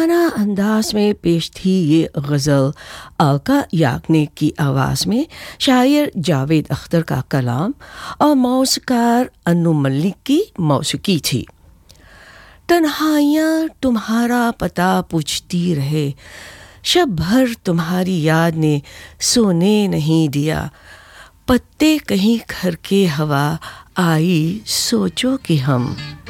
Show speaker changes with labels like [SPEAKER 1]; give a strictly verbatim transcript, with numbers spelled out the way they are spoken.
[SPEAKER 1] ना अंदाज में पेश थी ये गज़ल अलका याग्निक की आवाज़ में। शायर जावेद अख्तर का कलाम और मौसीकार अनु मलिक की मौसीकी थी। तन्हाइयाँ तुम्हारा पता पूछती रहे, शब भर तुम्हारी याद ने सोने नहीं दिया। पत्ते कहीं घर के हवा आई, सोचो कि हम